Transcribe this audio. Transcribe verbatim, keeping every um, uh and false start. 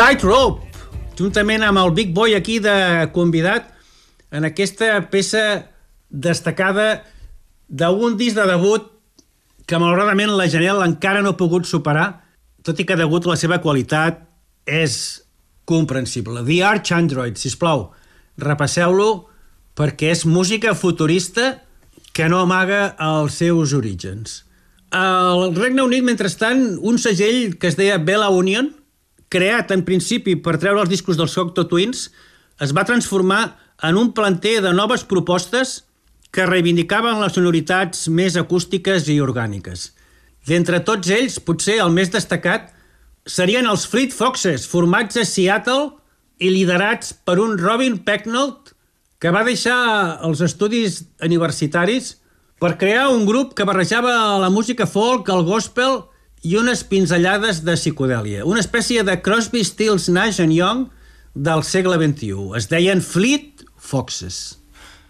Tightrope, juntament amb el Big Boy aquí de convidat en aquesta peça destacada d'un disc de debut que malauradament la Janelle encara no ha pogut superar, tot i que degut a la seva qualitat és comprensible. The Arch Android, sisplau, repasseu-lo perquè és música futurista que no amaga els seus orígens. Al Regne Unit, mentrestant, un segell que es deia Bella Union, creat en principi per treure els discos dels Cocteau Twins, es va transformar en un planter de noves propostes que reivindicaven les sonoritats més acústiques i orgàniques. D'entre tots ells, potser el més destacat serien els Fleet Foxes, formats a Seattle i liderats per un Robin Pecknold, que va deixar els estudis universitaris per crear un grup que barrejava la música folk, el gospel i unes pinzellades de psicodèlia. Una espècie de Crosby, Stills, Nash and Young del segle vint-i-u. Es deien Fleet Foxes.